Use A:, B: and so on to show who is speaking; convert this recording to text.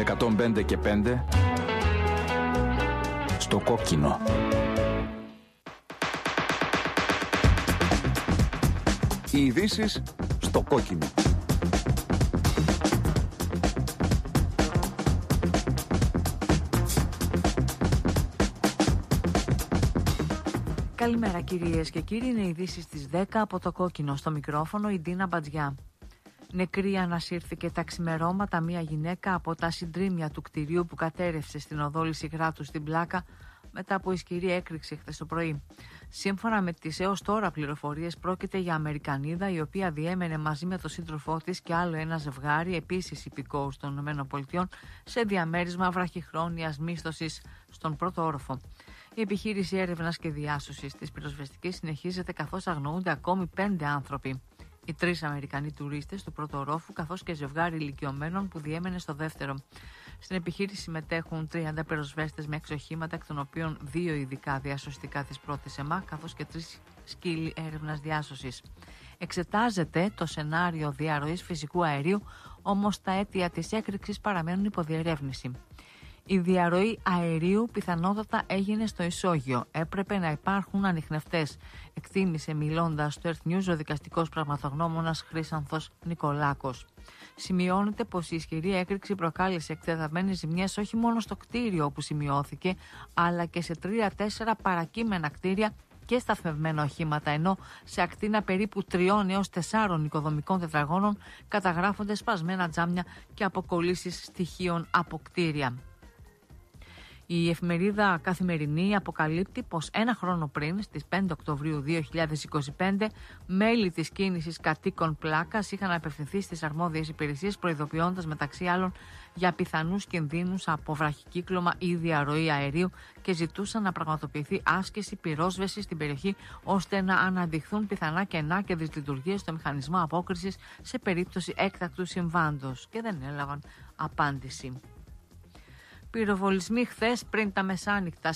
A: 105 και 5 στο κόκκινο. Οι ειδήσεις στο κόκκινο.
B: Καλημέρα κυρίες και κύριοι, είναι οι ειδήσεις στις 10 από το κόκκινο. Στο μικρόφωνο η Ντίνα Μπατζιά. Νεκρή ανασύρθηκε τα ξημερώματα μια γυναίκα από τα συντρίμμια του κτηρίου που κατέρευσε στην οδό Λυσιγράτου στην Πλάκα μετά από ισχυρή έκρηξη χθες το πρωί. Σύμφωνα με τις έως τώρα πληροφορίες, πρόκειται για Αμερικανίδα η οποία διέμενε μαζί με τον σύντροφό της και άλλο ένα ζευγάρι, επίσης υπηκόους των ΗΠΑ, σε διαμέρισμα βραχυχρόνιας μίσθωσης στον πρώτο όροφο. Η επιχείρηση έρευνας και διάσωσης της πυροσβεστικής συνεχίζεται καθώς αγνοούνται ακόμη 5 άνθρωποι. Οι 3 Αμερικανοί τουρίστες του πρώτου ορόφου, καθώς και ζευγάρι ηλικιωμένων που διέμενε στο δεύτερο. Στην επιχείρηση συμμετέχουν 30 πυροσβέστες με 6 οχήματα, εκ των οποίων 2 ειδικά διασωστικά της πρώτης ΕΜΑ, καθώς και 3 σκύλοι έρευνας διάσωσης. Εξετάζεται το σενάριο διαρροής φυσικού αερίου, όμως τα αίτια της έκρηξης παραμένουν υποδιερεύνηση. Η διαρροή αερίου πιθανότατα έγινε στο ισόγειο. Έπρεπε να υπάρχουν ανιχνευτές, εκτίμησε μιλώντας στο Earth News ο δικαστικός πραγματογνώμονας Χρύσανθος Νικολάκος. Σημειώνεται πως η ισχυρή έκρηξη προκάλεσε εκτεταμένες ζημιές όχι μόνο στο κτίριο όπου σημειώθηκε, αλλά και σε 3-4 παρακείμενα κτίρια και σταθμευμένα οχήματα, ενώ σε ακτίνα περίπου 3 έως 4 οικοδομικών τετραγώνων καταγράφονται σπασμένα τζάμια και αποκολλήσεις στοιχείων από κτίρια. Η εφημερίδα Καθημερινή αποκαλύπτει πως 1 χρόνο πριν, στις 5 Οκτωβρίου 2025, μέλη της κίνησης κατοίκων Πλάκας είχαν απευθυνθεί στις αρμόδιες υπηρεσίες, προειδοποιώντας μεταξύ άλλων για πιθανούς κινδύνους από βραχικύκλωμα ή διαρροή αερίου και ζητούσαν να πραγματοποιηθεί άσκηση πυρόσβεσης στην περιοχή ώστε να αναδειχθούν πιθανά κενά και δυσλειτουργίες στο μηχανισμό απόκρισης σε περίπτωση έκτακτου συμβάντος, και δεν έλαβαν απάντηση. Πυροβολισμοί χθες πριν τα μεσάνυχτα